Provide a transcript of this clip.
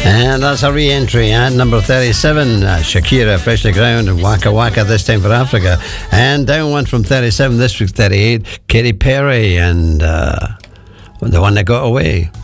And that's a re-entry at number 37, Shakira, Freshly Ground, and Waka Waka, this time for Africa. And down one from 37, this week 38, Katy Perry, and the one that got away.